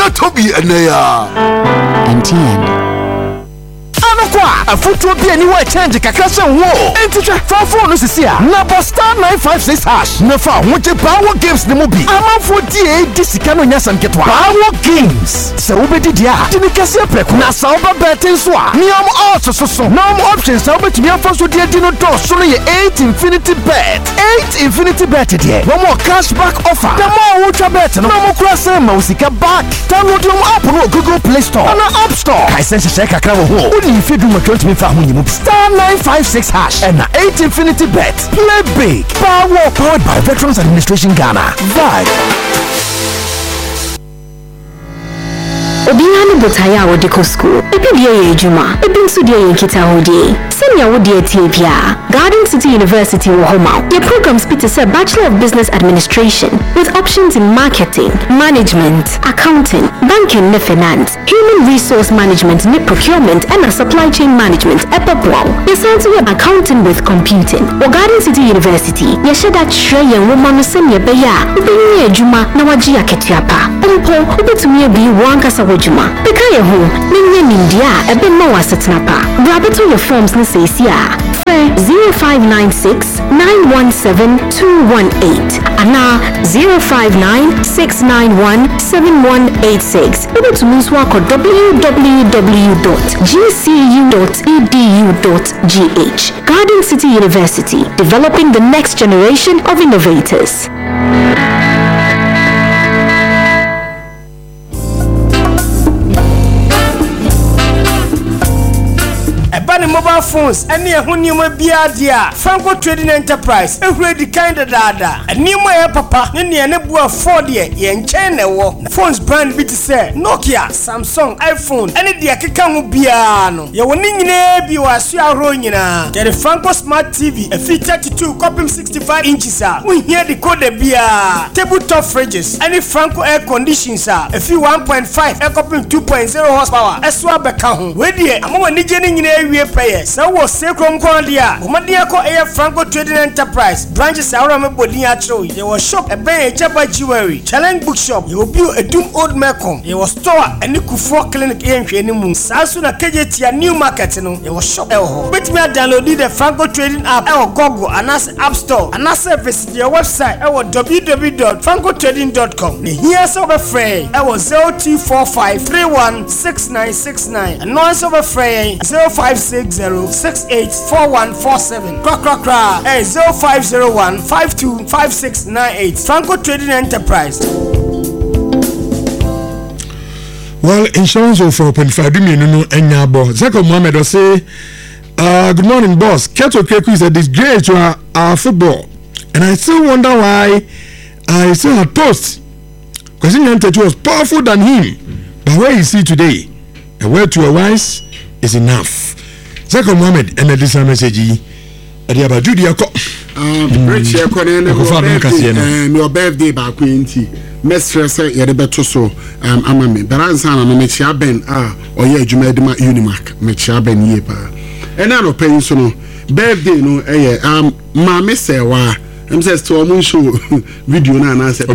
na tobi enaya MTN. A photo be anywhere change kakasha wo. Entiche phone no sisi a. Na star 956 hash. Na fa woje Power Games ne mo bi. Amanfo die disika no nya sanketwa. Power Games. Se wo be dia. Tini kase preko. Na sa oba betting so a. Ni am odds so. Na am options sa obetumi afa so die di no do so no ye 8 infinity bet. 8 infinity bet die. No more cashback offer. The more ultra bet no more cross ma usika back. Download your app no Google Play Store. Na App Store. Kai sense check akra wo ho. Uni fi do star 956 hash and 8 infinity bet. Play big. Powered by Veterans Administration Ghana. Vibe. Obiano botaya wodiko school. Ebi die ejuma. Ebi nso die yenkita hodi. Senya wodi Ethiopia. Garden City University wo homa. Your programs Peter said Bachelor of Business Administration with options in marketing, management, accounting, banking and finance, human resource management and procurement and supply chain management. Epapwao. Yes, also accounting with computing. Or Garden City University. Yeshada Shreya woman senya beya. Obi ejuma na waji aketiapa. Ompo obetumie bi wankasa Juma. Bekaya ho, ninye nindia, ebe mawa setnapa. Grabeto your forms na seisia. 0596 917 218 ana 059 691 7186. Ebe tumuswa ko www.gcu.edu.gh. Garden City University, developing the next generation of innovators. Mobile phones and near Hunima Biadia, Franco Trading Enterprise, a ready kind of dada. A new my papa, near Nebua 40 yen China war. Phones brand bit say Nokia, Samsung, iPhone, and the Akikamu Biano. You winning in a Biwasia Ronina. Get a Franco Smart TV, a feet 32, copy 65 inches. We hear the code beer, tabletop fridges, any Franco air conditions are a few 1.5, air copy 2.0 horsepower. As well, Beckham, where the among Nigeria in area. So was Sacrum Cordia, Madiaco Air Franco Trading Enterprise, branches Aram Bodia Troy. There was shop a bay Jabba Jewelry, Challenge Bookshop. You will build a doom old Macom. There was store and Nuku Clinic in Moon. Sasuna KJT new market. There was shop. Bet me download the Franco Trading app or Google and App Store and visit your website or www.francotrading.com. Here's over fray. I was 0245 316969 and noise over fray 0560684147. Crack. 0501 525698. Franco Trading Enterprise. Well, insurance of 4.5 million no enyabo. Zeko Mohammed say, good morning, boss. Keto Keku is a disgrace to our football, and I still wonder why I still had post. Because Nyantetu was powerful than him, but where is he today? A word to a wise is enough. Zeko Mohammed and this message Adiaba Judy Yako. Rich your birthday back when Mistress Yadabeto so amame. Baransan and Mechia Ben or ye Jumadima Unimark, Mechia Ben Yepa. And I don't pay so birthday no Mammy say why. I'm says to a show video na and I said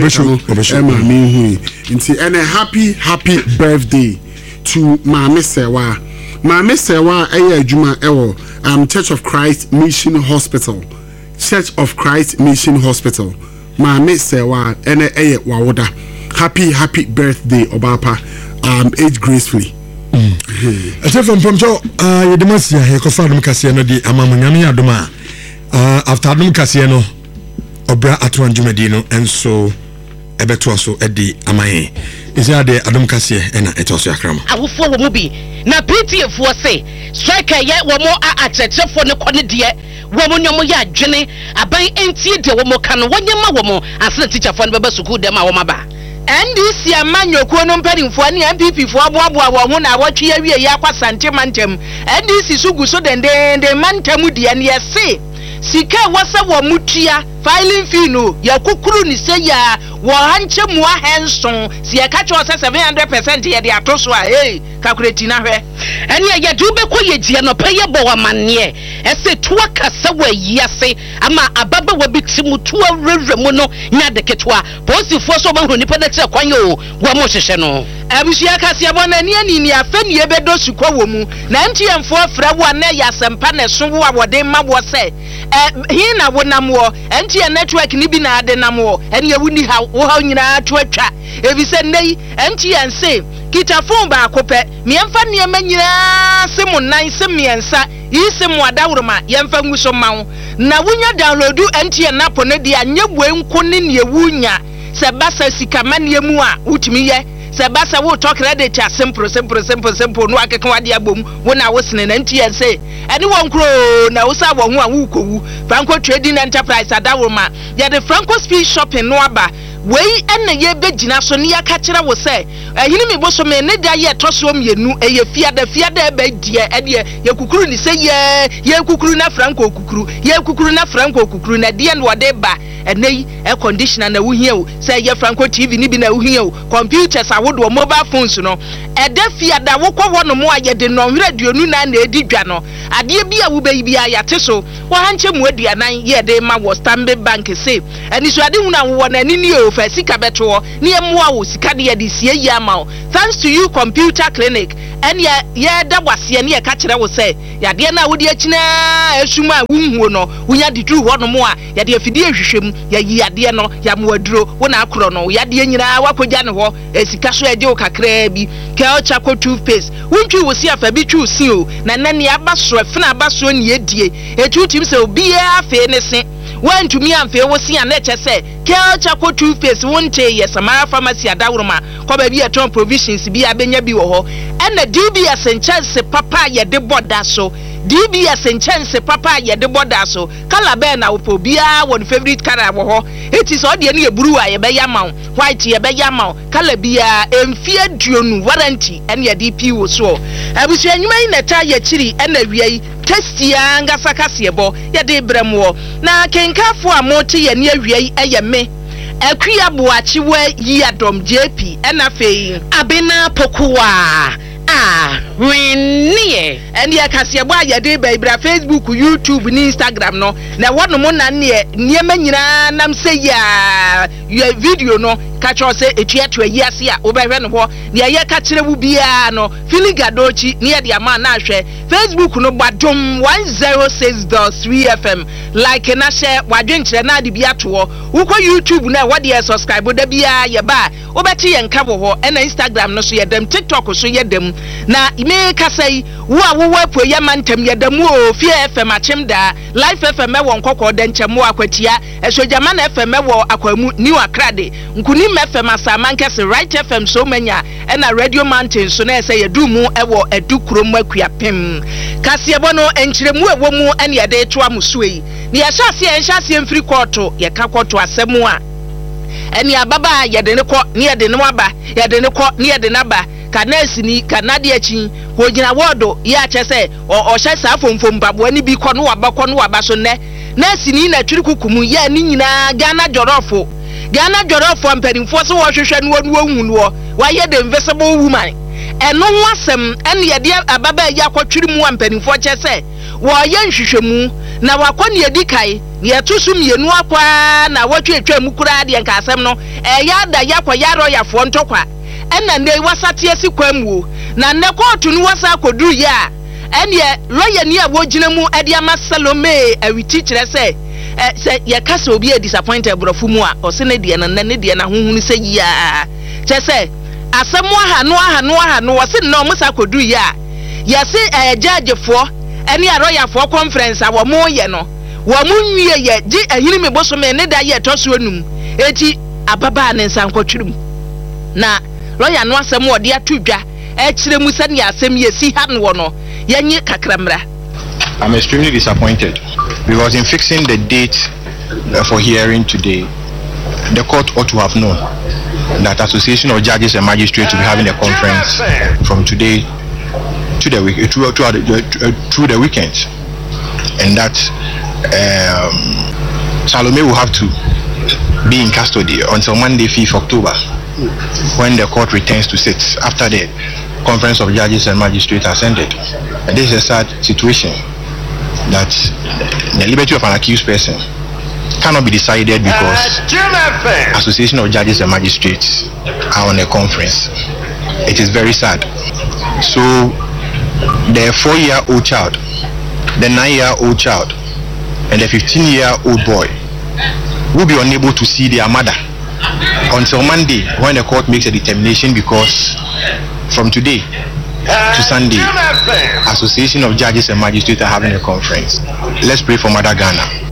and a happy birthday to Mammy Sewa. Mammy Sewa Juma Ewo Church of Christ Mission Hospital. Church of Christ Mission Hospital. Mammy Sewa and a wawoda. Happy birthday Obapa age gracefully. Except from Pomcho Yedemasia Hekofadum Casiano di Amamunyami Adoma after Adum Casiano Obra Atuan Jumedino and so Ebetuaso Edi Amae. Is there the Adam Cassie and Etosia Cram? I will follow Mubi. Now, pity if we say, strike a yet one more at a for the quantity, woman Yamoya Jenny, a buy empty the Womokan, one Yamawomo, as the teacher from Babasuku de Mawamaba. And this year, man, your quantum petting for any MPP for Bobo, one I watch here, Yapa Santimantem, and this is so good so then the man Tamudi and yes, say. Sika wasa wa mutia filing fee no ya kukuru ni se ya wo hanche mu ahenson si e ka cho 700% ye de ato so a hey calculate na hwe ene ye de be ko ye die no peye bo wa manne ese to akasa wa yiase ama ababa wa bitimu to awrewre mu no nya de ketwa posifo so ba hu nipa na tire kwan yo wo mo hwehwe no abusia kase bo na ni afani e bedo sukwa wo mu na ntiemfo afra wo na ya sempa na so wo awode ma wo se hi na wo nam wo entie network ni bi na ade nam wo ene ye wuni ha wo ha nyina to atwa ebi se nei entie ense kita phone ba akopɛ miemfa ne manyina se mu nan se miensa yi se mu adawroma yemfa nguso mawo na wunya downloadu entie napo ne dia nyebue nko ne ne wunya se basa sika mane mu a utumi ye se basa wo talk credit a simple no akeka wade abom wo na wo sene na entie ense ene wonkro na wo sa wo ho a wo kowu Franco Trading Enterprise adawroma ye de Franco Speed Shopping no aba wei ene ye begina so ne yaka kire wo se ehini mi boso me ne da ye toso mienu eye fiada ebe die ede ye kukuru ni se ye kukuru na Franco kukuru na die no de ba ene e conditioner na wuhia o se ye Franco TV ni bi na wuhia o computers awodo mobile phones no ede fiada wo kwo no mo aye de no radio na edi dwa no ade bi a wo be bi ya teso wo hanche mu aduanan ye de ma wo Stanbic Bank se eni so ade hu na wo na ni o fa sika beto ni emua wo sika de ye de sie yi ama thanks to you computer clinic and ye da wase ne ye ka kire wo se ya de na wo de akina esuma wunhuo no wunya de tru ho no mo a ya de afidi ehwehwem ya yi ade no ya mo aduro wo na akoro no ya de nyina wakogya ne ho esika so ede wo kakra bi ke Chako toothpaste wuntu wo si afa bi twu si o na nane abaso afina abaso ne edie etu tim se obi afa ne se wan to me amfe wo si ana che se Chako toothpaste wonte ye Samara pharmacy adawroma ko ba bi eton provisions bi abenya bi wo ho ena DBS enchance papa ye de boda so DBS enchance papa ye de boda so kala be na wo bia won favorite color wo ho it is all de ne eburu a ye be yama white ye be yama kala bia emfie duonu warranty ene ye DP wo so abusu anyuma ina ta ye chiri ena wiai testia ngasa kasebo ye de bremwo na kenkafo a mote ye ne awiai eye me akuya boachi wa yi adom JP ena fei abena pokuwa winnie and ya kasebo ayade ba ibra Facebook YouTube ni Instagram no na wono mo na ne niema nyina nam se ya video no ka cho se etuatua yiase a obehwe no ho ne ye ka kire wu bia no filigadochi ne ye de ama na ahwe Facebook no badom 106.3 FM like na share wadwenkire na de bia to wo YouTube na wode ye subscribe da bia ye ba obeti ye nka bo ho na Instagram no so ye dem TikTok so ye dem na me kasai wo a wo wapo ye mantem ye dem o Fie FM achimda Life FM wo nkokọ de nchemo akwatia esojama na FM wo akwamu New Accra de nkuni FM asama nkese Right FM so manya na Radio Mountain so na ese ye dumu ewo edukrom akuapem kasebo no enchiremu ewo mu ene ye de to amusuei ni ya hyase mfiri koto ye ka koto asemu a ene ababa ye de ne ko ne ye de ne waba ye de ne ko ne ye de naba kanesi ni kanade achi ho gina wodo ya chese o hye sa fomfom babo ani bi ko no waba so ne nesi ni na twiri kukumu ya ni nyina Ghana jorofo amperimfo so wo hwehwe no hu no wa ye the invisible woman eno ho asem ene ye de ababa ya kwatwiri mu amperimfo chese wo ye nhwehwemu na wakọ ne edikai ne tusu mienu akwa na watwetwa mu kura de nka asem no ya da yakọ yaro yafo ntokwa ena ne wasate asi kwamwo na ne kotu no wasa koduru ya ene lawyer ni abogina mu ade ama Salome awiti kire se ye kasa obi disappointed brofu mu a o se ne de na honhunu se ya chese asemu aha no wose no musa koduru ya ye se judgefo ene aroyafo conference a wo mo ye no wo mu nwie ye gi ahini me boso me ne da ye toso anum eti ababa ne nsankotwirim na lawyer no asem wo de atudwa e kire mu se ne asem ye si ha no no yenye kakramra. I'm extremely disappointed because in fixing the date for hearing today, the court ought to have known that Association of Judges and Magistrates will be having a conference from today to the week through the weekend, and that Salome will have to be in custody until Monday, 5th October, when the court returns to sit after the Conference of Judges and Magistrates has ended. And this is a sad situation that the liberty of an accused person cannot be decided because Association of Judges and Magistrates are on a conference. It is very sad. So the 4-year-old child, the 9-year-old child, and the 15-year-old boy will be unable to see their mother until Monday, when the court makes a determination, because from today to Sunday, Association of Judges and Magistrates are having a conference. Let's pray for Mother Ghana.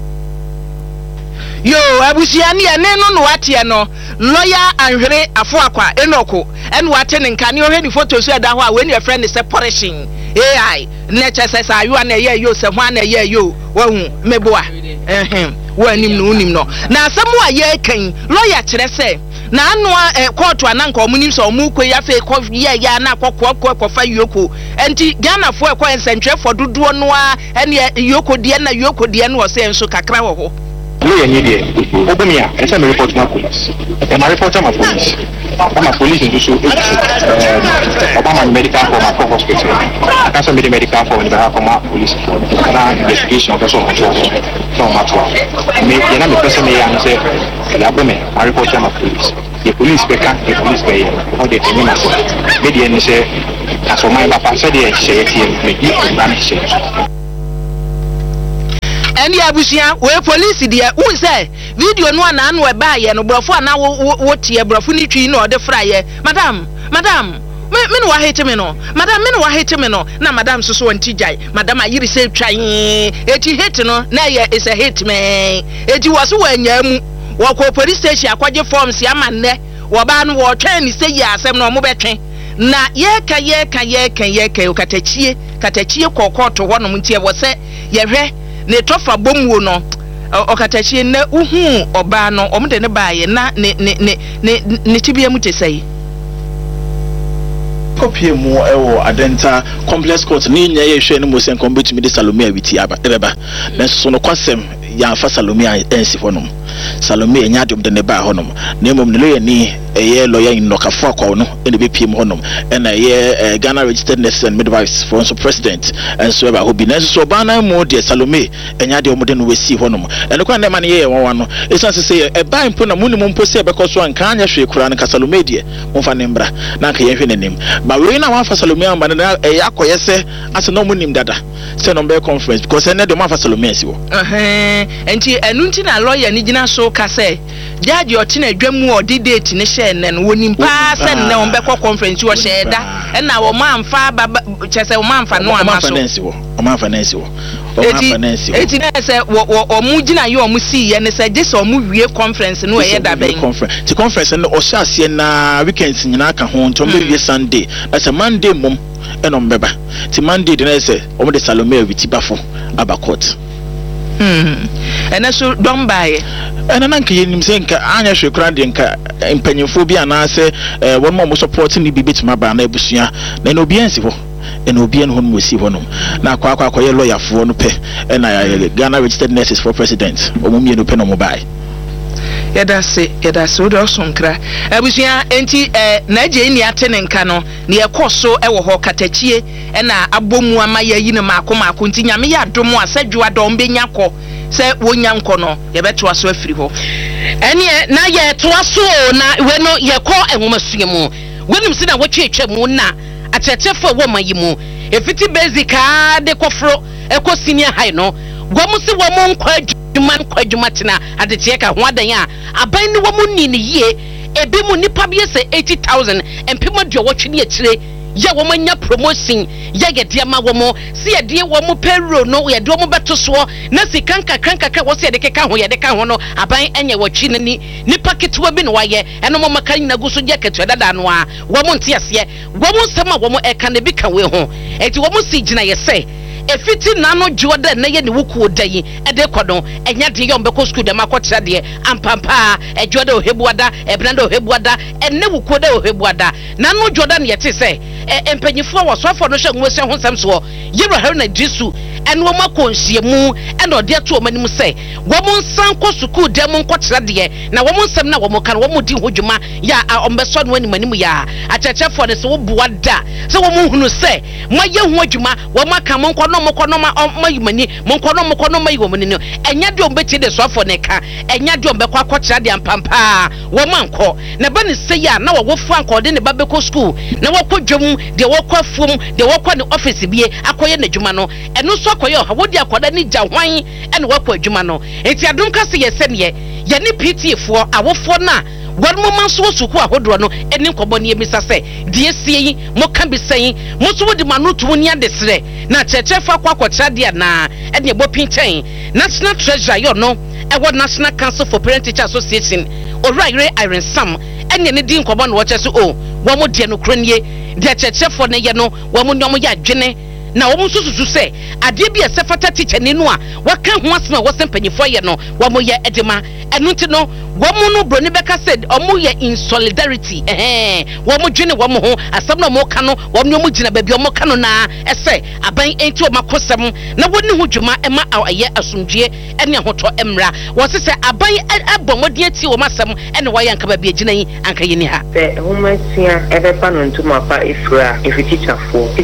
Yo, abusiani eneno no watie no lawyer Anhwere Afoakwa Enoko en wate ne nka ne ohwe ni photos e da ho a when your friend is separation AI necessary ayu na ye yo se ho na ye yo wahu meboa wanim no unim no na asem a ye kan lawyer kire se na anoa court ananka omunim so omu kwe ya fe ko ye ya na kokko fa yoko enti Ghana fo ekwa ensentwe fo dodo no a ene yoko de na yoko de no se enso kakra wo ho Lawyer need Obamia, and some report my police. And my report my police. My police is also Obama medical for my hospital. I can't submit medical for the behalf of my police. And investigation of the so much from my talk. Maybe I'm a person and say, my report my police. The police back, the police bay, how they tell me myself. Maybe and say, as for my papa said, say it, make you vanish. Any abusia we police dia won say video no na anu e ba ye no brofo na wo tie brofo ni twi no de fra ye madam me no wa hate me no madam me no wa hate me no na madam so ntijai madam ayiri say twan eti hate no na ye is a hate me eti wo so wanya mu wo ko police station akwaje forms ya manne wo ba no wo twan ni say ya asem no mo betwen na ye ka katachie kokoto ho no mtie wo se ye hwe ne tofa bomuo no okatachie na uhu oba no omde ne baaye na ne tibia mu tesai kopie mu ewo adenta complex court ni nya ye hwe ne mo sen kombetumi de Salome awiti aba ebeba na so no kwasem ya fa Salome ensi honom Salome enya dum de ne ba honom na emom ne lawyer ni eye lawyer in nokafo akwa no ene be piem honom ena ye Ghana registered nurses and midwives for so president and so eba hobi na so ba na mo de Salome enya de omde no wesi honom ene kwa na ma ne ye won no esan se e ba impo na muni mo mpo se be ko so anka anya hwe kura na Salome de mo fa ne mbra na anka ye hwe nenim ba we na wa fa Salome amba na e yakoye se ase no munim dada se no be conference because ene de mo fa Salome asi wo enti enu nti na lawyer ni gina so ka se judge otina dwamu odi date ne she ne no wonim pa se ne on be conference wo she da na wo manfa chese wo manfa no amaso o manfa nansi wo eti na se wo mu gina ye o mu si ye ne se je se o mu wie conference no ye da ben conference no o sha se na weekends nyina ka ho ntom be wie Sunday na se Monday mom eno mbeba ti Monday de na se o mu de Salome awiti bafo aba court ena so don bae ena nanka yenim se nka anya hwe kura de nka empanyefo bi ana se won mo support ni bibitima ba na ebusua na no bi ansi ho ena obi en hon mo si ho no na akwa ye lawyer fo no pe ena Ghana registered nurses for president omumie no pe no mo bae yada se do so nkra abusua enti na je ni ate ne nka no ne ekoso ewo ho katachie ena abomu ama ya yi ne mako nti nyame ya domo asadwa dom benya kɔ se wonya nkɔ no ye beto aso afiri ho ene na ye to aso na we no ye kɔ enwomasua mu wenim se na wotwetwa mu na atetefo wo mayimu efiti basic a de kɔfro ekɔ senior high no gwamu se wo mo nkɔ adwuma tena adetie ka ho adan a aban ne wo mu ni ne yie ebi mu nipa bi se 80,000 empema de wotwe ne akire ya wo manya promotion ya yede ma wo mo se yede wo mo payroll no yede wo mo beto so na sika kanka wo se yede keka ho no aban enye wotwe ne ni nipa ketwa bi no waye eno mo maka nyina gu so je ketwa dada no a wo mo nte ase wo mo sema wo mo eka ne bi ka we ho enti wo mo si gina ye se efiti nano joda na ye ne wuku dayi ede kodo enya de yom beko school de makotira de ampampa ejoda ohebuada ebranda ohebuada enne wuku da ohebuada nano joda ne yete se empanyifo wasofo no hwe nwese ho nsam so yero ha na disu and woman consiemu and or dear to a man say woman sanko suku demon quatra dear now woman sem na woman can woman do hujuma ya on beson when manimuya a church for the so buada so woman who say my young wajuma woman come on konoma my money monkono my woman and yadom betty the sofa neka and yadom bequa quatra and pampa woman call Nabani say ya now a wolf frank or in the Babeko school now what could jum the walk off from the walk on the office be acquire the jumano and no so koyo what dia kwada ni jawwan and work with jumano enti adum ka se yesem ye ni PT for awofo na one moment so suku ahodo no eni nkobo ne emisa se die sie yi mo ka bi sen mo so wodi manu to ni adesre na cheche fa kwakotra dia na eni ebo pinchen national treasurer yo no e national council for parent teacher association Orire Iron Sam eni ne di nkobo no wo che so o wo mo die no kronye de cheche for ne ye no wo mo nyom ya dwene na wo mususu se ade bi esefata teacher ne no a waka ho asema wo sempanyifo ye no wo mo ye edema enu nti no wo mo no broni beka said omo ye in solidarity wo mo dwene wo mo ho asem na mo ka no wo mo gina ba bi wo mo ka no na ese aban enti o makosem na woni ho dwuma ema aye asumdue ene hoto emra wo se aban abomodi ati wo masem ene wo yanka ba bi gina yi anka yini ha se ho masia ebe pa no ntuma pa ifra if teacher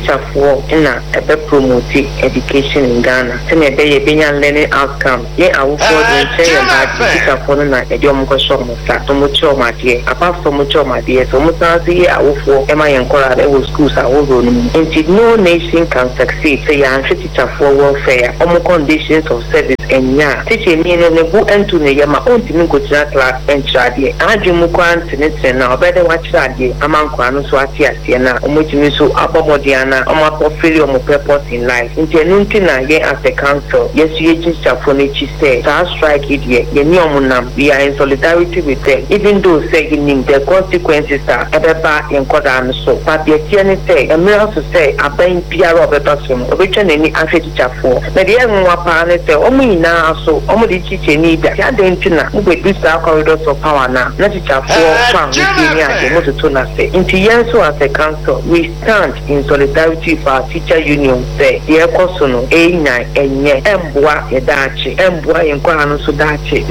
for na ebe promote education in Ghana tene be ye benya learning outcome ye awo for the share about teacher for na e dio mo ko so mo sa to mo cho ma die apart from mo cho ma die so mo san se ye awo for e ma yen kora e wo schools awo ro ni until no nation can succeed say ya teacher for welfare omo conditions of service enya teacher ni ne bu entu ne ye ma onti mi go tira class en trade aju mu kwan tene na obede wa trade amankwa no so ati ase na omo timi so abomodiana omo portfolio mo purpose in life until na ye as a council yes you teacher for ne chi say that strike it ye ni omunam we are in solidarity with them even though say in the consequences are ebeba in koda no so but the tiene say e me also say aban biara obeba so no obetwa nani afi teacher for na the nwa pa ne say omu ina so omu di teacher ni da ya den tina mo be bisa corridors of power na teacher for farm we ni ade mo to na say until yes so as a council we stand in solidarity for our teacher union say the ekoso no enya enye emboa yedachi emboa yenkwa no so dachi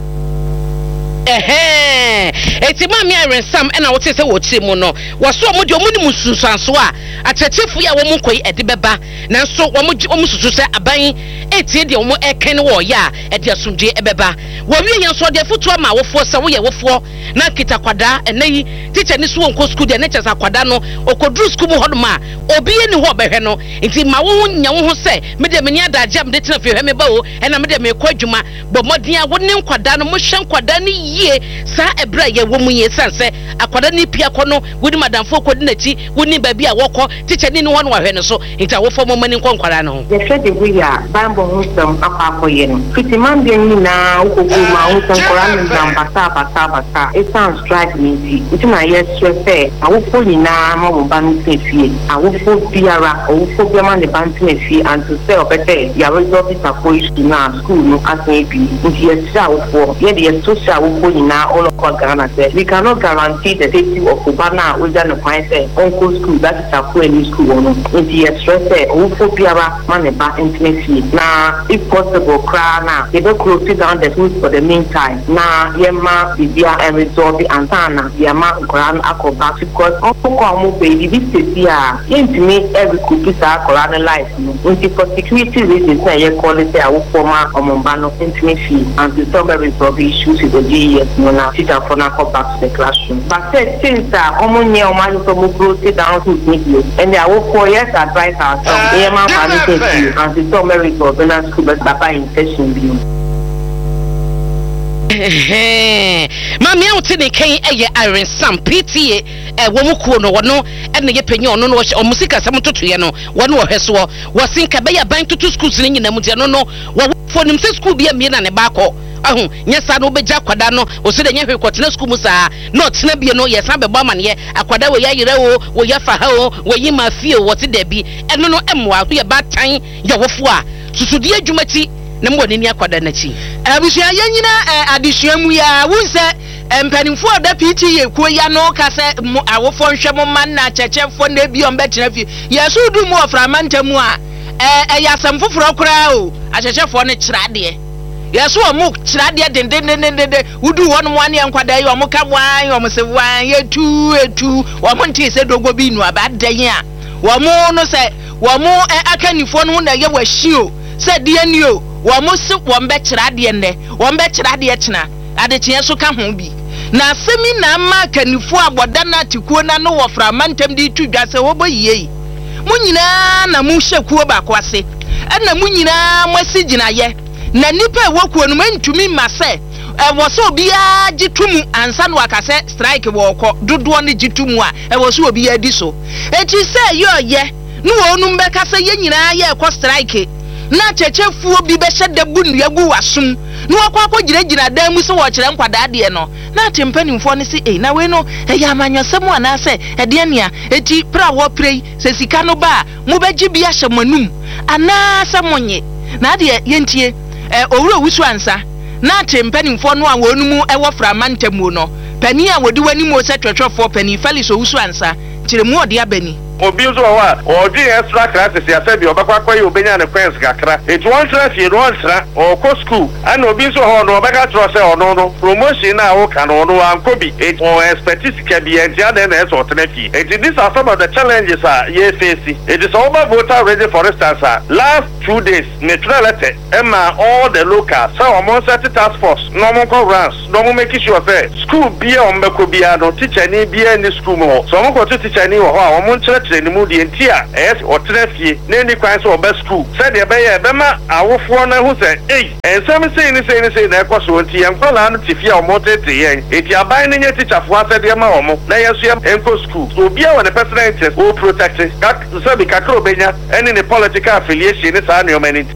eti mami Iron Sam ena wote se wote mu no waso omudi omuni musunsanso a atetefu ya wo mu koyi ede beba nanso wo mu susu se aban eti de wo mu eken wo ya ede asumdwe ebeba wo wie yen so de futu ama wofo se wo ye wofo na kita kwada enayi teacher ni so wonko school de na chesa kwada no okodru school mu hodoma obi ye ni ho behwe no nti ma wo nya wo ho se me de me ni adaje am de tena fi hwe me ba o ena me de me kwadwuma bo modin a wo ne kwada no mo hwen kwada ni ye sa ebra ye wo mu ye sanse akwada ni pia kono wudi madamfo kodi na chi wuni ba bia wokọ teacher ni ho no wa hwe no so nta wo fo mo mani nkonkwara no ye hwe de we ya bible ho sam akwakoye no fitiman de ni na ukoguma ho nkonkwara ni bata it sounds strike me nti na ye stress awofo ni na mo ba no fie awofo biara awofo biama ne ba ntine and to say obete ya resolve it for issue na school no asan bi nti ye sha awofo ye de social awofo ni na all of Ghana say we cannot guarantee the safety of Ubana with the point say uncle school that is a any school no nti ye stress awofo biara ma ne ba ntine fie na if possible cry na they go close down the schools for the meantime na ye ma bibia and resolve the antana ye ma Quran akoba because omo baby this is here intimi every cookie sa Quran life no nti for security reasons na ye call it a former omomba no intimi fee and to solve resolve issues with the years no na teacher for na come back to the classroom but since omo nye o ma so mo close down to media and I will 4 years advise ourselves ye ma family and to solve resolve na school but papa in session bi mami awuti ne kan eye Iron Sam PTA wo mu kuo no wono ene ye panyi ono no wo musika sam totoye no wono wo hweso wo sinka be ya ban toto schools ne nyina mu de no no wo fonim se school bi amie na ne ba ko ahun nyesa no beja kwada no o se de nya hwekotena school mu saa no tena bie no ye san be bo amane ye akwada we ya yire wo ya fa ha wo yi ma fie wo te da bi eno no emwa so ye batan ye wofo a susudi adwumati na mbo ni akwada na chi abusua ya nyina adesua mu ya wunse mpanimfo da PTA kuo ya no ka se awofo nhwe mo man na chechefo na bi on betena fi yesu du mu ofra mantamu a ya asɛm foforɔ koraa o ahyɛhyɛfoɔ no kyerɛ adeɛ yɛso ɔmo kyerɛ adeɛ dendendendende wudu wɔn mo ane nkwadaa yi ɔmo ka wan ɔmo se wan etu ɔmo nte sɛ dogo bi nu aba dan a wɔn no sɛ wɔn akanifoɔ no na yɛ wɔahyi o sɛ deɛ ni o wɔn se wɔn bɛ kyerɛ adeɛ nnɛ wɔn bɛ kyerɛ adeɛ kyena adekyeɛ so ka ho bi na asɛmi na ama akanifoɔ abɔda na tikuo na no wɔ fra mantam de tu dwa sɛ wɔbɔ yie mo nyinaa na mo hyɛ kuo baako ase ɛna mo nyinaa mo asi gyinaeɛ na nipa ɛwɔ kuo no ntumi ma sɛ ɛwɔ sɛ obiara gye tumu ansa no aka sɛ strike wɔ kɔ dodoɔ no gye tumu a ɛwɔ sɛ obiara di so eti sɛ yɛɔyɛ no wɔnum bɛka sɛ yɛ nyinaa yɛ ɛkɔ strike na kyɛkyɛfuo bi bɛhyɛ da bu nnua gu wasom na wakɔ akɔgyinagyina dan mu sɛ wɔkyerɛ nkwadaa deɛ no na ate mpanimfoɔ no sɛ na wei no ɛyɛ amanyɔsɛm anaasɛ ɛdeɛ nea eti pra wɔpere yi sɛ sika no ba a mobɛgye bi ahyɛ mo anum anaasɛ monye na adeɛ yɛntie owura wusu ansa na ate mpanimfoɔ no a wɔn mu ɛwɔ fra mantamu no pani a wɔde w'anim sɛ twɛtwɛfoɔ pani Felix owusu ansa kyerɛ mu ɔde abani obi nso wɔ hɔ a ɔgye extra classes yɛsɛ bi ɔbɛkɔ akɔyɛ obɛnya ne coins kakra eti wɔn kyerɛ fie no ɔnsra ɔkɔ school ɛna obi nso wɔ hɔ no ɔbɛka kyerɛ sɛ ɔno no promotion na ɔka no ɔno wankɔ bi eti expect sika bi ɛnti adan na ɛsɛ ɔtena fie eti these are some of the challenges a yɛ face eti sɛ ɔba voter ready for instance a last 2 days me twerɛ letter ɛma all the locals sɛ ɔmo nsɛte task force na ɔmo nkɔ rounds na ɔmo make sure sɛ school bia ɔmo bɛkɔ bia no teacher ni bia ni school mu hɔ sɛ ɔmo kɔto teacher ni wɔ hɔ a ɔmo nkyerɛ ni mu die nti a ɛyɛ ɔtena fie na ni kwan sɛ ɔbɛ school sɛdeɛ ɛbɛyɛ ɛbɛma awofoɔ no ho sɛ nsɛm sei na ɛkɔ so nti yɛnkɔlaa no te fie a ɔmo tete yɛn eti aban no nyɛ teacherfoɔ asɛdeɛ ma ɔmo na yɛso yɛ nkɔ school so obiara wɔ ne personal interest o protect sɛbi kakra obɛnya ɛne ne political affiliation ne saa nneɛma no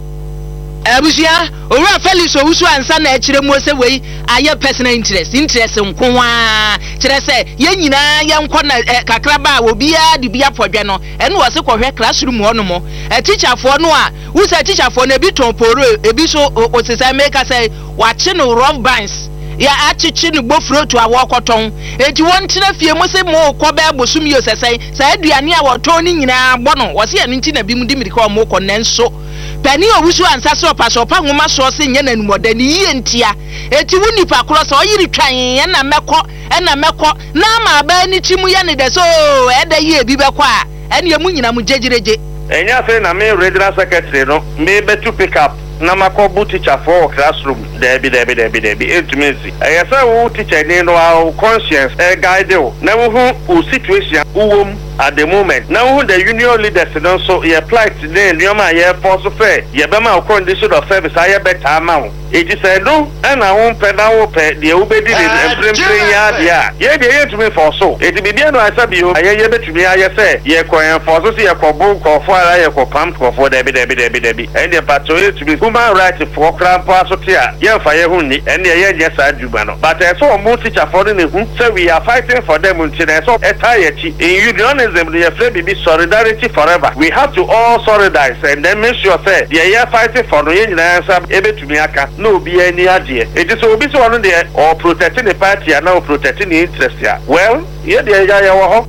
abusia owura Felix owusu ansa na ɛkyerɛ mu sɛ wei ayɛ personal interest nko a kyerɛ sɛ yɛn nyinaa yɛnkɔ na kakra ba a obiara de bi apɔdwe no ɛne wɔ se kɔhwɛ classroom hɔ no mo teacherfoɔ no a wusa teacherfoɔ no ebi tɔn poro ebi so osisa make sɛ wakye no rough bands ya achichi no bofuro to awɔkɔtɔn eti wɔn tena fie mo se mo kɔ bɛ bosom yi osɛsɛn saa aduane a wɔtɔn ni nyinaa bɔ no wɔ se yɛn nti na bi mu di mirika ɔmo kɔ nanso pani owusu ansa so pasopa nwoma so se nye nanumɔda ni yie ntia eti wo nipa korɔ sɛ ɔyiri twan ɛna mɛkɔ na ma ba ni timu yɛ ne de so ɛda yie bi bɛkɔ a ɛne mu nyina mu gyegyeregye ɛnya sɛ na me regional secretary no me betu pick up na makɔbu teacher for classroom debi intimacy ɛyɛ sɛ wo teacher ni no our conscience guide wo na wo situation wo at the moment now the union leaders no so ye plight today nyoma ye force fair ye be ma condition of service aye better amount it is no and I won't pay now pay the obedi and bring ya dia ye dey to me for so it be bia no asabi o aye ye betumi aye say ye ko force so ye ko bu ko for ara ye ko pam ko for debi and the patrol to be human right for crampa so tia ye fa ye hu ni and ye just adwuma no but so mo teacher for the hu say we are fighting for them until so etayeti in union the solidarity forever. We have to all solidarize and then make sure say the year fighting for no yen answer able to miaka no be any idea. It is so busy on there or protecting the party and now protecting the interest here. Well, yeah, the area.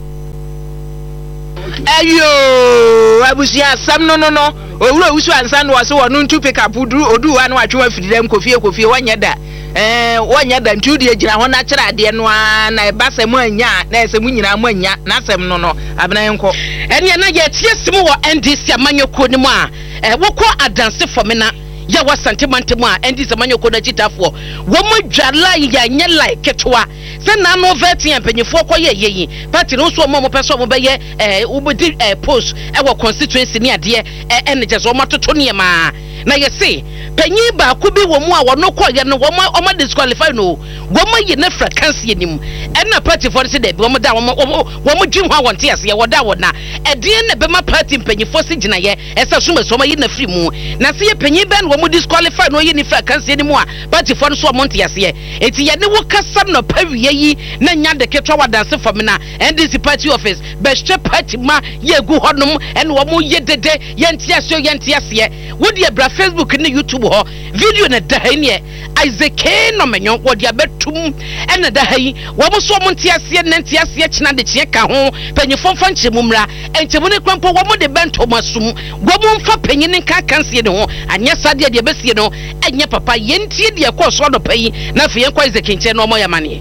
Ayo, abusia sam no. Owura wusu ansa no wase wo no ntu pick up odu wa no atwe afiri dem kofie wanya da. Wanya da ntu de gina ho na kyerɛ ade no na ebasem anya na esem nyina mu anya na asem no abenan nko ene na ye tie sim wo NDC amanyoko ni mu a wokɔ adanse fomena ya wa sentiment mu a NDC amanyoko na gitafo wo mo dwala ya nye like ketwa se na no veti empanyefo kɔ ye party no so mo pɛ mo bɛyɛ ubodi post wo constituency ni ade ene je so mo toto ne ma na yesi panyi ba ko bi wo mu a wono kɔ ye no wo mo disqualify no wo mo ye na frequency anim na party for se de wo mo da wo mo dwi ho awonte ase ye woda wona ɛde na be ma party panyi fo se gina ye ɛsɛ so so ma ye na free mu na se ye panyi ben wo mo disqualify no ye ni frequency anim a party for so mo nte ase ye eti ye ne wo kasa no pawie yi na nya de ketwa wadanse for me na NDC party office bɛhwɛ party ma ye gu honom ɛne wo mo ye dede ye nte ase ye wo de Facebook ne YouTube ho video na da ha ne Isaac no menyo wodi abetum ena da ha yi wo mo so mo ntiase ne ntiase kina de kye ka ho panyifo fa nchemumra enchemu ne krampo wo mo de bento masum wo mo mfa panyine ka kanse ne ho anya sade de besie no enya papa yentie de ko so do payi na fe yenko Isaac nche no mo yamane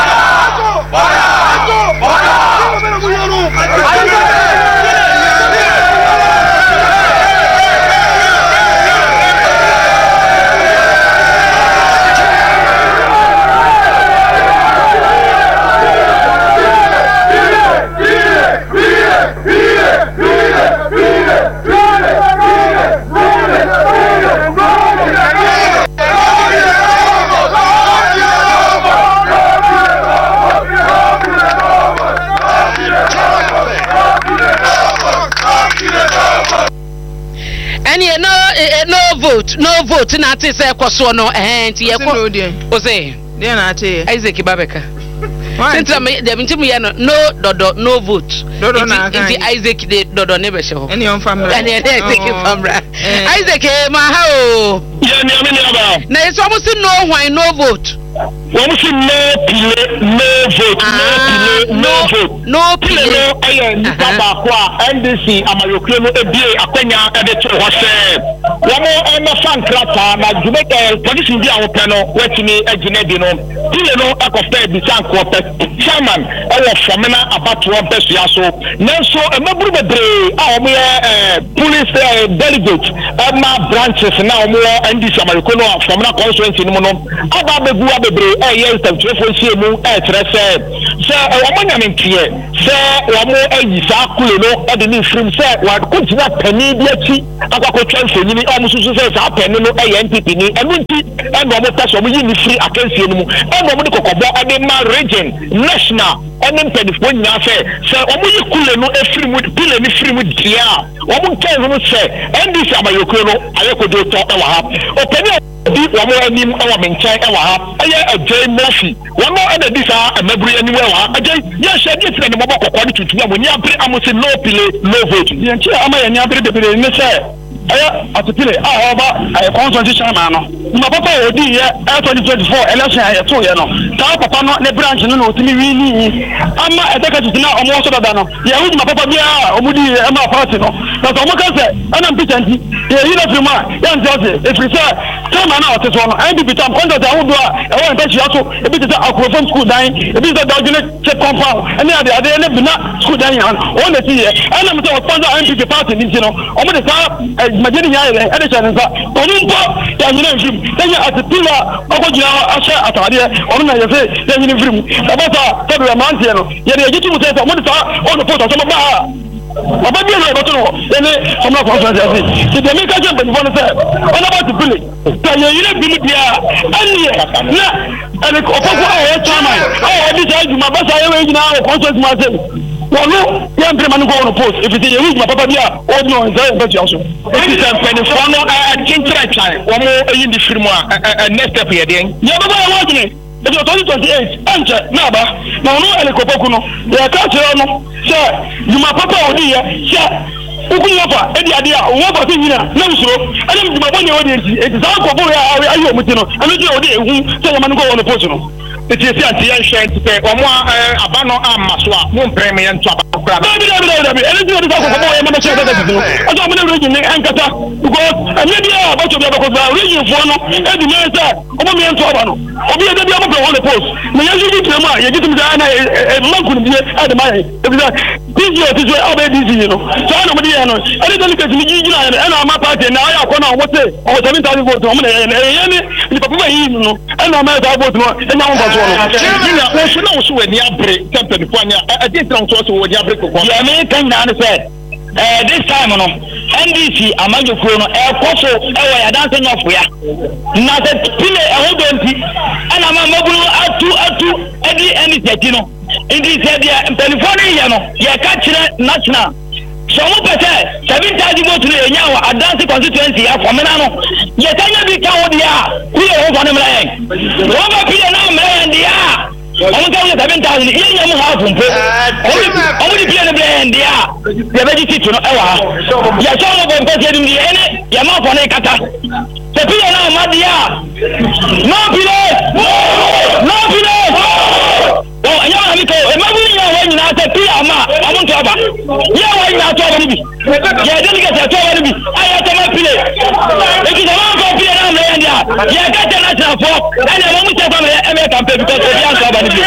no vote na ati say kwaso no nti ye ko o say dey na ati Isaac Babeka sentra me dem ntimu ye no dodo no vote dodo na nti Isaac de dodo ne be she ho eni on famra Isaac famra Isaac ma ha o ye ni ame ni aba na yeso mo si no hwan no vote wọ́n sì no pile ayẹ nípa baako a NDC amayokuro no ebie akwanya ẹbẹ tó hɔ sẹ wọ́n ẹnẹfa nkrataa na dwumẹ polisi bi a wọ́n pẹ no wọ́tumi ẹgyina bi no pile no ẹkọfẹ ebisa nkọpẹ chairman ẹwọ fọmina abatoɔ mpẹsua so nanso ẹmẹburu bebree a wɔn yɛ police delegate ɛma branches na wɔn wɔ NDC amayokuro no fọmina constituency no mu no aba abegu bebree yes taftrefo siemu kyerɛ sɛ wɔn nyamentie sɛ wɔn ayi saa kule no de ne frim sɛ wɔakogyina panin bi akyi akɔkɔtwa mfonyini wɔn nso sɛ saa panin no yɛ NPP ni ɛno nti ɛna wɔn pɛ sɛ wɔn yi ne firi akansie no mu ɛna wɔn de kɔkɔbɔ de ma region national ɛne mpanyinfoɔ nyinaa sɛ wɔn yi kule no efiri mu pile ne firi mu deɛ a wɔn nkyɛn no sɛ NDC amayokuro no ayɛkodo tɔ wɔ ha ɔpanin di wɔn anim wɔ me nkyɛn wɔ ha ɛyɛ Ajay Murphy wɔn ɛna di saa ɛmɛburu anim wɔ ha Ajay yɛhyɛ deɛ tena ne mɔbɔ kɔkɔɔ ne tuntum a mo ni abere amosi no pile no vote yɛn kyerɛ ama yɛn ni abere bebree ne sɛ ɛyɛ atupile a ɔba constitution ma no ma papa yɛ odi yɛ 2024 election a yɛto yɛ no saa papa no ne branch no na otumi wi ni ama ɛdɛka tutu na ɔmo so dada no yɛhu ma papa bia ɔmo di ɛma party no na sɛ ɔmo ka sɛ ɛna mpita nti yɛyi na firi mu a yɛnte ɔse ɛfiri sɛ tɛma na ɔte soɔ no NDP tam kɔntɛt ahodoɔ a ɛwɔ mpɛhyia so ebi te sɛ akorofam school dan ebi te sɛ dɔgyene check compound ɛne ade ne bina school dan yɛn wɔn na ti yɛ ɛna mo sɛ ɔsponsor NPP party ni nti no ɔmo de saa majeni nya yɛ ɛde hyɛ ne nsa ɔno mpo yɛnyina mfirim ɛnyɛ atepila ɔkɔgyina ahyɛ atadeɛ ɔno na yɛsɛ yɛnyina mfirim ɛbɛsa sɛdeɛ mmeranteɛ no yɛde yɛgye tom sɛ ɔmode saa ɔno pɔt ɔsɛm baa ɔba bia no yɛbɛto no hɔ ɛne ɔmna kɔnfɛnse ase nti deɛ meka kyɛ mpanyimfoɔ no sɛ ɔnaba atepile sɛ yɛyina bi mu deɛ a ɛneɛ na ɛne ɔpɔko a ɔyɛ chairman a ɔde saa adwuma bɛsa yɛwɔ nyinaa wɔ constituency mu ase wɔno yɛ mpirima no kɔ wɔn post efisɛ yɛwu dwuma papa bi a ɔdi na ɔnsa yɛ mpɛtua so efisɛ mpanyinfoɔ no kyenkyerɛ kyan wɔn eyi ne firi mu a next step yɛ deɛ yɛ bɛbɛ yɛ wɔdwene ebi 2028 ɛnkyɛ n'aba na ɔno ɛlɛkɔpɔku no yɛ ka kyerɛ no sɛ dwuma papa a ɔdi yɛ sɛ ukun yafa edi ade a wo fa tin nyina na nsuro ɛna dwuma bɔ ne wɔde enti saa kɔbɔ yɛ ayi ɔmo ti no ɛno gye ɔde ehu sɛ yɛ ma no kɔ wɔn post no eti esi anti yɛn hwɛ nti sɛ wɔn a aba no ama so a mo mpere me yɛn to aba kora dabi ɛne ti wɔde saa kɔbɔ yɛ ma no kyerɛ sɛ sɛ no ɔsɛ ɔmo ne region ne ɛnkata because ɛnyɛ bi a bɔtɔ bi abɛkɔ saa region foɔ no edi mɛ sɛ ɔmo mi yɛn to aba no obi yɛ dabi ɔmo pɛ wɔn post na yɛn nso bi tena mu a yɛgye tum sɛ ɛna mmankunu bie ɛde ma yɛ ebi sɛ dc ɔti so ɔbɛ dc yi no saa na ɔmo de yɛ no ɛne delicate ni gyina yɛ no ɛna ama party na ayɛ akɔ na ɔmo se ɔmo 7,000 vote ɔmo na yɛ no ɛyɛ ne nipa papa yi no ɛna ama yɛ saa vote no ɛnya ho mfa so no gyina wɔso na wɔso wɔ ni abere campaign fo anya ɛde tena wɔso so wɔ ni abere kokɔ yɛ me kan nyinaa ne sɛ this time no NDC amanyɔkuo no ɛkɔ so ɛwɔ yɛdanse nyɔfoya na sɛ pile ɛho dɔ nti ɛna ma mmabunu atu ɛdi NDC akyi no nti sɛ deɛ mpanimfoɔ no yɛ no yɛka kyerɛ national sɛ ɔmo pɛ sɛ 7,000 vote no yɛnya wɔ adanse constituency afɔmena no yɛsanya bi ka wo deɛ a woyɛ ho fa no mmra yɛn wɔma pile no mmra yɛn deɛ a ɔmo ka woyɛ 7,000 yɛnya mu half mpo ɔmo de pile no brɛ yɛn deɛ a yɛbɛgye tito no ɛwɔ ha yɛhyɛ ɔmo bɔ mpɛsɛ nim deɛ ɛne yama for ne kata se pile na madia no pile oh anya na miko e mabu ni ya nyina se pile ama amuntu aba ya wa nyina to aba ni bi ya delegate to aba ni bi aya to ma pile e ki ma ko pile na me ndia ya ka ta na tra fo ana mo mu se fa me e me campaign because e ya to aba ni bi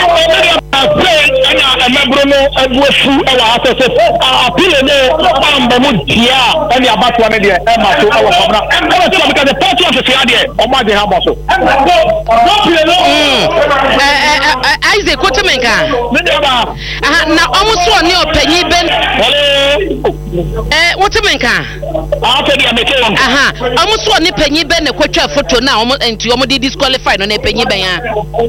ana emebro no ebuefu e wa asese apile ne amba mu dia e ni abatu ame de e ma so e wa famra e wa so because the party of the ade o ma de ha boso no pile no Isaac Kotemenka na omuso ni opanyi ben Kotemenka omuso ni panyi ben ne kwatwa photo na enti omo de disqualify no na panyi ben a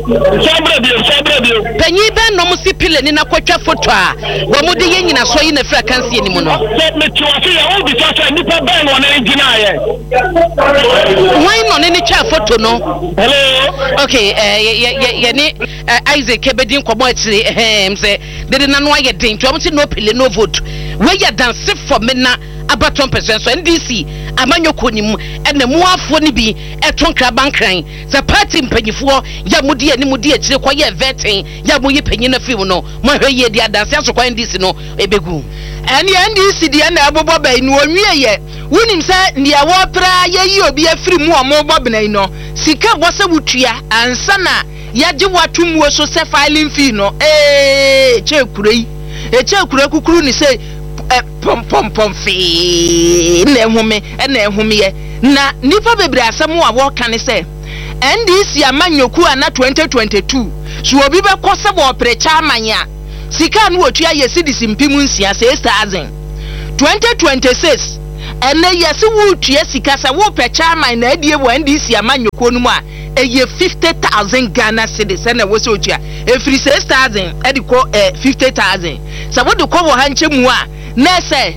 panyi ben no musi pile ni na kwatwa photo a wo mo de yenyina so yi na fra kanse ni mu no me tiwase ya o bi so nipa ben no na engina ye why no ni cha photo no hello okay ye ni Isaac Kebedin komo atire say de na no aye den to am say no pele no vote we ya dance for me na abaton percent so NDC amanyoko ni mu ene muafo ni bi eton kraban kran the party mpanyifo ya mudi ani mudi atire ko ye vetting ya moyi panyin na film no mo hwe ye dia dance aso ko NDC no ebegu ene NDC dia na abobo bai no onwie ye wonim se ndia wo pra ye yi obi afiri mu o mo bobnai no sika wose wutua ansa na yaje watumuo so se filing fee no chekurei chekure kukuru ni se pom fee na ehome ye na nipa bebre asem a wo kan se NDC amanyoku ana 2022 so obi be kose bo precha amanya sika no otua ye cedis mpimu nsia 6000 2026 ene yesi wutua sika se wo precha amanya na adie wo NDC amanyoku no mu a eye 50,000 Ghana cedis na wo se otua efiri 6,000 ediko 50,000 so wo de ko wo hanche mu a na say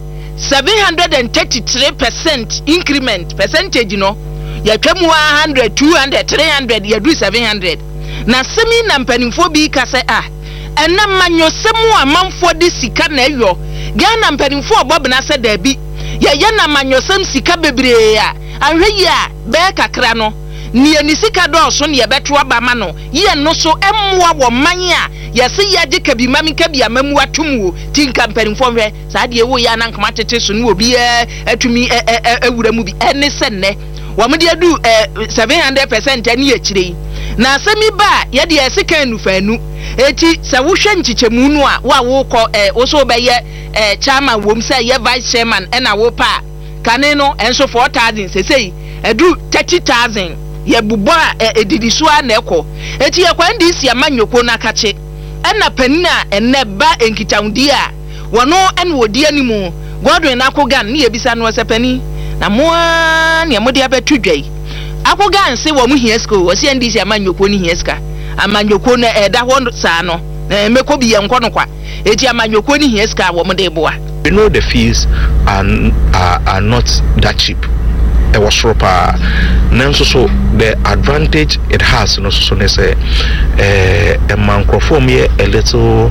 733% increment percentage no ya twemu 100 200 300 ya do 700 na semi na mpanimfo bi ka say ena manyo semu amanfo de sika na eyo Ghana mpanimfo obobna se da bi ya na manyo sem sika bebre a ahwe ya be kakra no ni anisika do so ne yebeto abama no ye no so emmoa wo manya yesi yaje kabi mami kabi amamu atumu tin campaign for hwe sa de ewo ya na nkama tete so ne obi atumi ewura mu bi ene senne wo mo de adu 700% ani akire na asemi ba ye de esika nufanu eti se wo hwe nchichemu nu a wo kɔ wo so be ye chairman wom se ye vice chairman na wo pa kane no enso 4,000 sesei edu 30,000 ye bubo edidiso a na ekɔ eti ye kwa ndisi amanyoko na kache ena panina enne ba enkitawudi a wono ene wodi animu Godwin akogan ne yebisa no sepani na moa ne modi abetu dwai akogan se wo mu hiesko wo se ndisi amanyoko ni hieska amanyoko na eda ho saa no meko bi ye nkɔ no kwa eti amanyoko ni hieska wo mu de boa. You know the fees are not that cheap. It was proper. Nanso so the advantage it has no so ne say a microphone here a little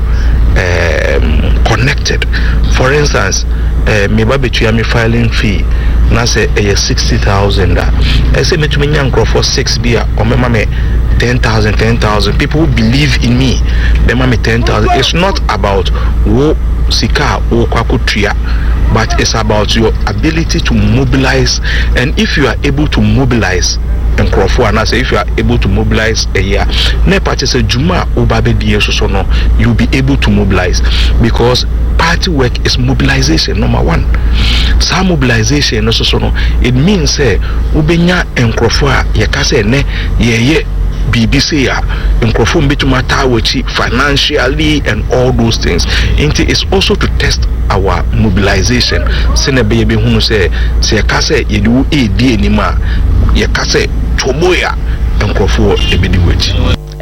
connected. For instance, me ba betua me filing fee na say 60,000 da. I say me to me nyankro for 6 bia o me ma me 10,000 people who believe in me they ma me 10,000. It's not about wo sika wo kwakutua, but it's about your ability to mobilize. And if you are able to mobilize and crofo and I say if you are able to mobilize a year ne party say juma obabe die so no you'll be able to mobilize, because party work is mobilization number one. Some mobilization no so no it means say ubenya enkrofo a ye ka say ne ye BBC microphone betuma tawachi financially and all those things. It is also to test our mobilization. Sene baby hunu say kase yedu edi enima ye kase choboya microphone ebedi wechi.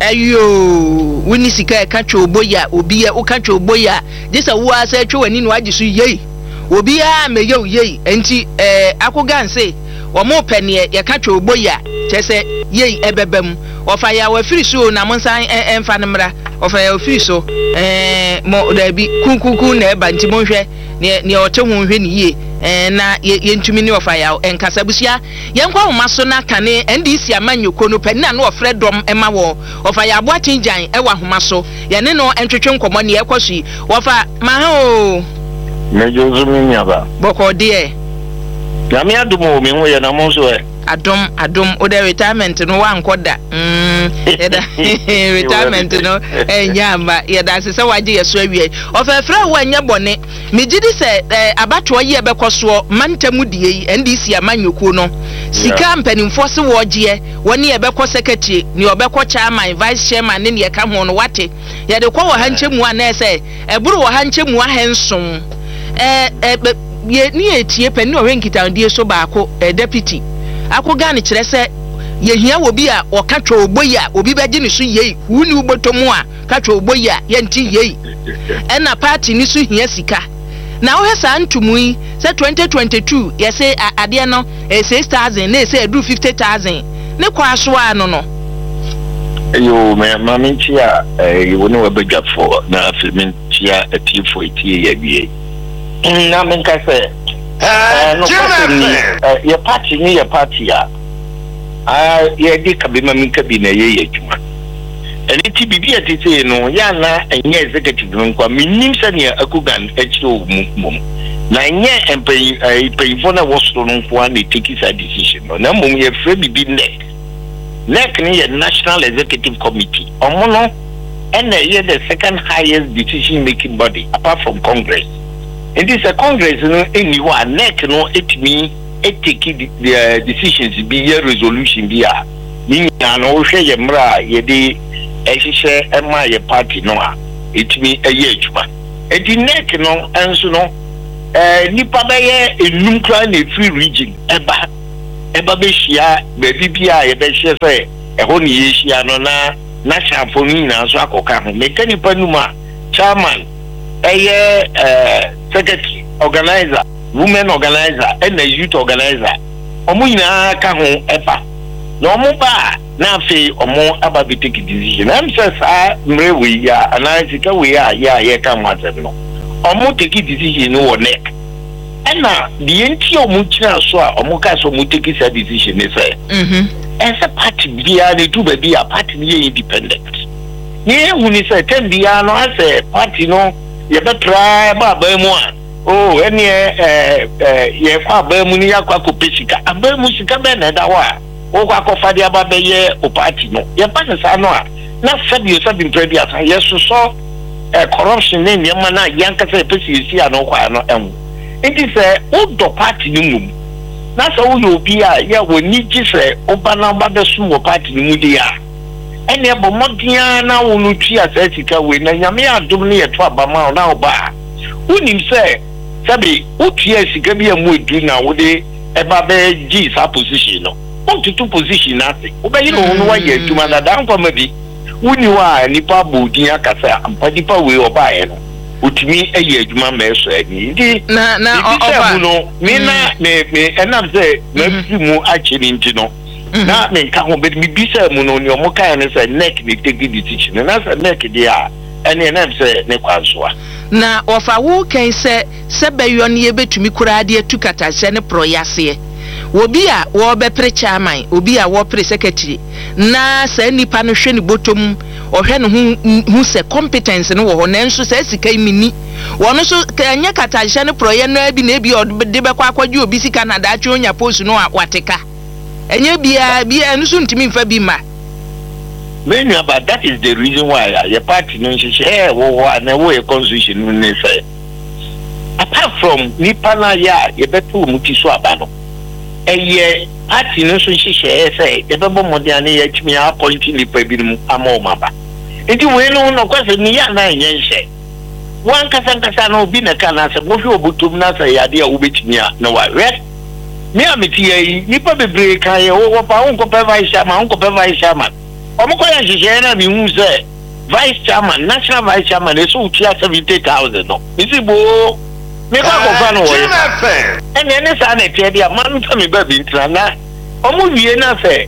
Ayo wini sika ka choboya obi ya uka choboya disa wa say chowani no agisu yei obi ya meyo yei enti akogan say wo mo pene ye ka choboya chese yei ebebem ofa ya wa firi so na monsan emfa ne mra ofa ya firi so mo da bi kunkuku na eba nti monhwe ne ote ho hwe ne yie na yentumi ne ofa ya enkasa busia yenkwa homa so na kane NDC amanyoko no pani na ofre dom ema wo ofa ya abo atinjan ewa homa so ye ne no entwetwe nkomo ne ekwasu ofa ma ha o mejo zumi nyaba boko de ya me adumo me ho ye na mo so adom o de retirement no wa nkoda yeda retirement no nyamba yeda se waje yeso awie ofefra wo anya bone megidi se abato ye bekoso mantamu die NDC amanyoko no sika mpanimfo se woje woni ye beko secretary ni obeko chairman vice chairman ne ye ka ho no wate yede kwa wo hanchemu ana se eburu wo hanchemu ahenson ye ni etie pani o renkita die so baako deputy akoga ne kire se yehia wo bi a okatwa ogboya obi beje ne so yei huni ubotomu a katwa ogboya ye nti yei ena party ni so hia sika na wo hesa ntumu yi se 2022 ye se ade no 6000 na se edu 50000 ne kwa so ano no yo me maminchia yo ne wabadwafo na afirmentia atifo itie ya bie na menka se no ye party ya ye di kabima minka bi na ye adwuma eni ti bibi atete no ya na enye executive nkwa minim se ne akugan akiro mum na enye empayifo na wosoro nkwa na take this decision no na mum ye free bibi NEC ni ye National Executive Committee omono ene ye the second highest decision making body apart from Congress. In this Congress no anyone NEC no etimi take the decisions be your resolution be a ni na no hwe ye mra ye de ehihye ema ye party no a etimi eye adwuma edi NEC no enso no nipa ba ye enum kra na free region eba be hia be bibia ye be hye se eho ne ye hia no na shafo ni na so akoka ho mekani panuma chairman secretary organizer women organizer and the youth organizer omo nyina ka ho epa na omo ba na afi omo aba be take decision am say sa mre we ya analysis we ya ka matem no omo take decision no NEC na the enti omo kira so a omo ka so omo take sa decision ne say as a party bia ne do be a party ne independent ne woni say tem bia no as a party no ye betra ba mu a oh eni ye kwa ba mu ni yakwa ko pesika aba mu sika be na da wa wo kwa ko fade aba be ye o party no ye pa sa no a na sabi mpre bia sa ye so corruption ne ne ma na yanka se pesi si ano kwa no en it say o do party ni mu na so wo yo bi a ye woni ji se o ba na ba de su wo party ni mu di a ene bo modia na wo no twi asasika we na nyame adom ne ye to abama na oba unim se sabi utia sika bi amu edu na wo de eba be gi sa position no o tutu position na se wo be yi no no wa ye aduma na dan kwa ma bi uni wa nipa bodin akasa ampadipa we oba ye no utimi eye aduma ma eso ani ndi na oba no me na me enam se na fi mu achiri nti no na me ka ho be bi se mu no ni omo kan ne se NEC ni take decision na se NEC dia ene na se ne kwansoa na ofa wo kan se beyo ne ye betumi kura de atukata se ne proyase obi a wo be pre chairman obi a wo pre secretary na se nipa no hwe ne botom ohwe ne hu se competence ne wo ho nanso se sika mini wono so kanya kata se ne proye no bi na bi de be kwa akwaje obi sika na da atwe onya post no wateka enye bia nso ntimi mfa bi ma many about that is the reason why your party no share na wo e constitution no ne say apart from nipa na ya ye beto muti so abano eye party no so share say ye bebo modern ya timi appoint nipa bi mu amomaba enti we no kwase ni ya na enye hye wan kasa no bi na kana se mo hwe obutum na say ya de a wo betimi a na wa re me amiti yi nipa bebre kan ye wo pa won ko pe vice chairman omko ya jije na mi hu se vice chairman national vice chairman eso utia 70,000 no isi bo me kwa ko fa no wo ene sa na tie dia man fa me ba bi ntra na omo wie na se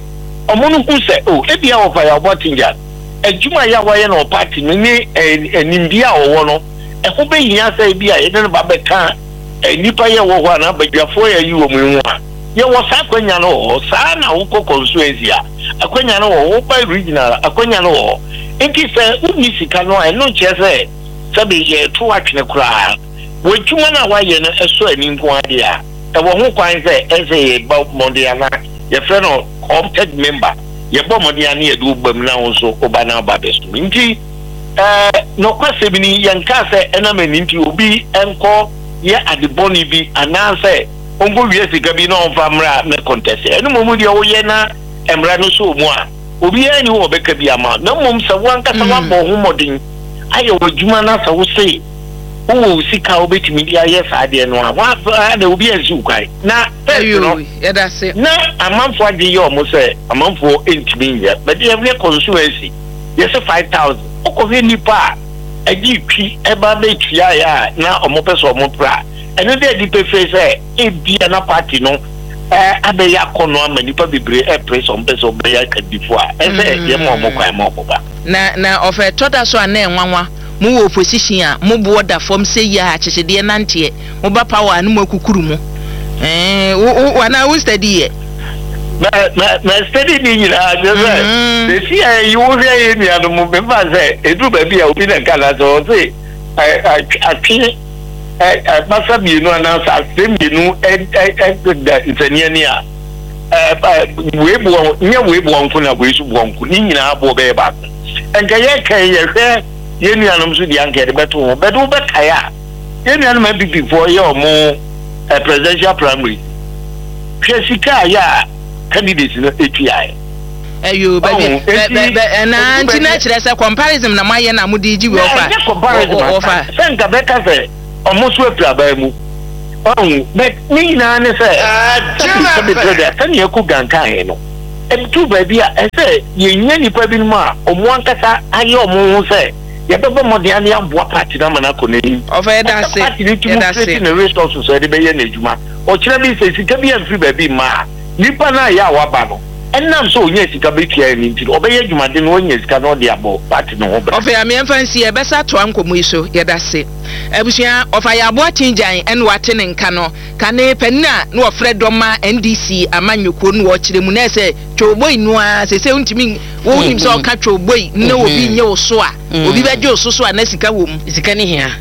omo hu se o ebia wo fa ya obotinja adwuma ya wa ye no party no ni nimbia wo no ho be hia se bia ye ne ba beka nipa ye wo ho na badwafo ya yi wo mu hu a ye wo sa kwanya no sa na wo constituency a akwanya no wo ba regional akwanya no wo enti se uni sika no e no che se sabe ye to atwene kura wo dwuma na wa ye no eso ani nko ade a e wo ho kwan se ese ba mondia na ye friend no competent member ye bo mondia na ye do bam na wo so oba na ba beso nti no kwase bi ni yanka se enamani nti obi enko ye adeboni bi ananse ongo wie sika bi na onfa mra me contest enu momu de wo ye na emra no so mu a obi ani wo beka bi ama na mom se wanka sa wa bo ho modin aye wodwuma na sa wo sei wo sika obetimi dia ye sa de no a wa na obi azu kwai na ayo ye da se na amanfo ade ye omo se amanfo entimi ye but every constituency yes 5000 okowe nipa agi twi eba be twa ya na omo pese omo pra eno de di pefe se ebia na party no abe ya kono ama nipa bebre press on pese obe ya kadifo a ese ye mo omo kwan mo oba na ofe toda so ana enwanwa mu wo opposition a mu bo da form say ya chechede nante mu ba power anu makukuru mu wana wo study ye na study ni nyina je se si you hwe ni anu mu be fa se edu ba bia obi na kala so se atwe masa bi no na sa semienu da nsania ni a webu nya webu onku na wesu bonku ni nyina abo be ba enka ye kan ye hwe ye ni anu so di anka de beto ho bedo be kaya ye ni anu ma bibi for ye omo presidential primary hwe sika ya candidates no API ayo baby na antina kire se comparison na maye na mudi ji we ofa senka beka se omoso afra ba mu but ni na ne se be brother tan ye ku ganka he no tu baby a se ye nya nipa bi mu a omo ankasa aye omo hu se ye bebe modian ya mboa party na mana ko nani ofa da se da se na resources so de be ye na adwuma o kire bi se sika bi afri baby ma nipa na ya waba no enam so onye sika betia ni nti obeye adwumade no onye sika no de abo party no ho bra ofa ya me fancy e besa to ankomo iso ye da se abusua ofa ya abo atinjan en wate ne nka no kane panina no ofre doma NDC amanyoko no wo kire mu na se twoboi no a se untimi wo him so ka twoboi na obi nye wo so a obi beje wo so a na sika wo mu sika ni hia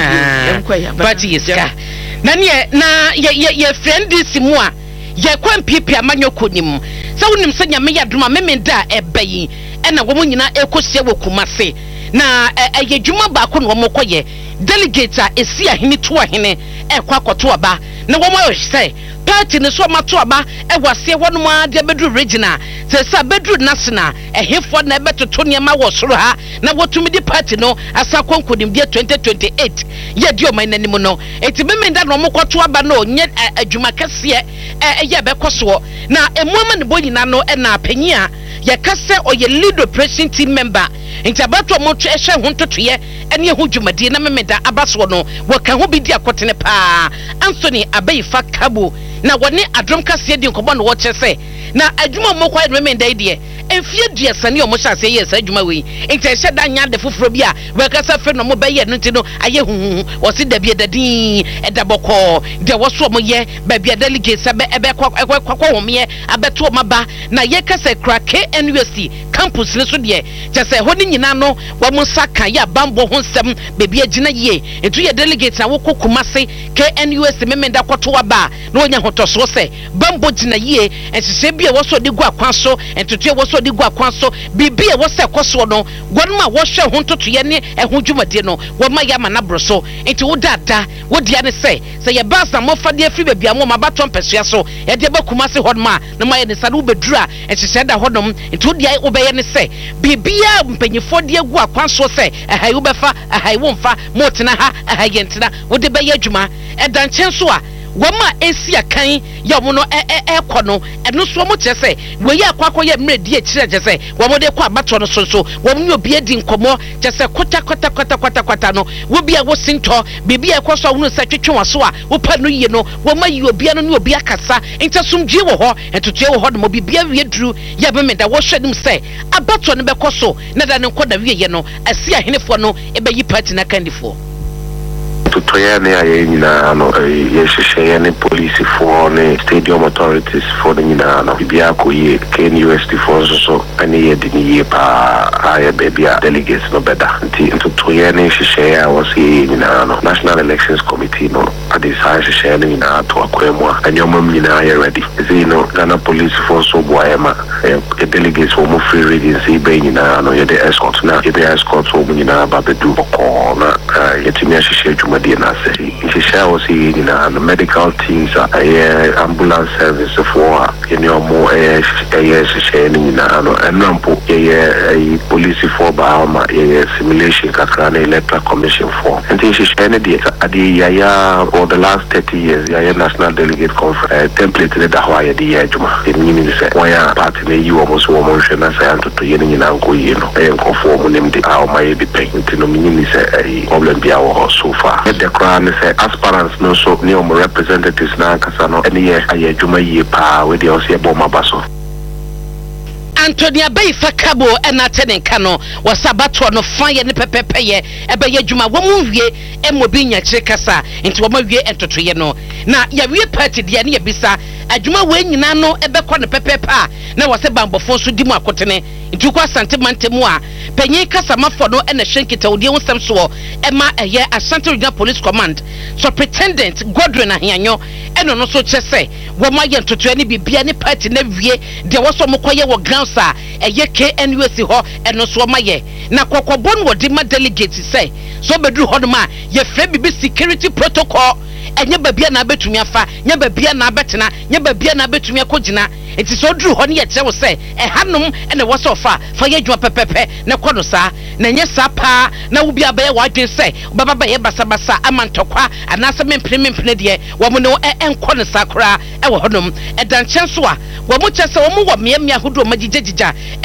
party sika na ne na ye friend this mu a ye kwan pipi amanyoko nim se wonim se nyame yadoma memenda ebayi ena wo nyina ekosie wo kumase na yedwuma ba ko no mo koye delegate a esi ahene to ahene ekwa akoto aba na wo mo say party ne so mato aba ewase wonom ade bedru regional se sa bedru national ehefo na ebetoto niam wo soro ha na wotumi di party no asa konkonim dia 2028 ye di o man nanim no eti memenda no mo koto aba no nye adwuma kase ye bekoso na emuama ne bonyina no na panyi a ye kase oye lead operation team member nti abato mo ehwe ho ntotoye ene ehu dwumade na memeda abaso no wo ka ho bi di akotene pa Anthony Abeyifa Kabo na woni adrom kase di nkobo no wo kyese na adwuma mo kwa memenda ide enfie duasane o mo hyase ye sa adwuma we nti ehye da nya de foforo bi a we kase fe no mo beye no nti no aye hu wo si da bi dadin edaboko de wo so mo ye ba bi delegate se be ebe kwa wo me abeto maba na ye kase kra KNUST campus ne so de kyese ho ni nyina no wo mo saka ya bambo ho nsem bebi agina ye etu ye delegate na wo kokumase KNUST memenda kwato aba na onya hotoso se bambo gina ye ensese bi e wo so de gu akwan so entoto e wo so de gu akwan so bibi e wo se koso no gonma wo hwe ho ntoto ye ne eho dwumade no wo ma ya manabro so enti wo dada wo dia ne se ye basa mo fa de afri bebi amo mabaton pesua so ye de bakumase hodma na ma ye ne sa no bedura ensese da hodom enti wo dia wo be ye ne se bibia mpanyifo de gu akwan so se wo befa wo mfa mo tena ha yentina wo de be ye adwuma edanchen so a wama esi akan ya mo no ekɔ no ɛno so mo kyerɛ sɛ wɔyi akwakɔ yɛ mmeredi akyire kyerɛ sɛ wɔmo de kɔ abato no so wɔmo ne obi adi nkɔmɔ kyerɛ sɛ kota no wo bia wo sintɔ bibia ɛkɔ so wono sɛ twetwe wɔ so a wopa no yie no wɔma yi obi no ne obi akasa nta somdwe wɔ hɔ ɛtotue wɔ hɔ no mo bibia wie duru ya be meda wo hwɛ nim sɛ abato no bɛkɔ so na da ne nkɔ da wie yɛ no asi ahenefo no ɛbɛyi party na kandifo tutoya ne aye nyina no yɛhyehyɛ ne police for ne stadium authorities for the nyina no bibia koye KNUST for so ani yɛ de ne yie pa aye bebia delegates no beda nti tutoya ne hyehyɛ a wɔse nyina no National Elections Committee no ade sa hyehyɛ ne nyina to akwemu a anyomam nyina yɛ ready zi no Ghana police for so boyema delegates wo mo free agency be nyina no yɛ de escort na yɛ de escort wo nyina ba bedu ko na yɛtumi ahyehyɛ dwuma the medical teams ambulance service for police for simulation electoral commission for and for the last 30 years national delegate conference template the Hawaii the Juma it means party you almost woman to conform the my problem so far the crown is aspirants no so new representatives na kasano any year ayejuma ye pa we dey ose bomba baso Antonia Bay Fakabo and Atenenkano was Sabato no fire ne pepepe ebeye juma womuwie emobinya chekasa into womawie entotoyeno na yawie party de ne yebisa adwuma we nyina no ebekɔ ne pepepa na wose bambofo so di mu akotene ntukwa asante mantemu a panyin kasa mafo no na hwenkita odie wonsem so ema eye Asante Regional Police Command so pretendent Godwin Ahianyo eno no so kyese wo ma ye ntotoe ne bibia ne party na wie de wo so mokoye wo grounds a eye KNUST ho eno so ma ye na kokobon wo di ma delegate say so bedru ho no ma ye frɛ bibi security protocol enye babia na betumi afa nya babia na betena nya babia na betumi akogina enti so dru ho ne ye kyerɛ wo sɛ hanom ene wo so fa ye dwuma pepepe na kono sa na nye sa pa na wo bia bɛyɛ wadwen sɛ baba ye basabasa amantokwa anase mempene de wo mo no enko ne sakora ɛwɔ honom ɛdankyɛn so a wo mo kyɛ sɛ wo mo wɔ miamia hodo magigagija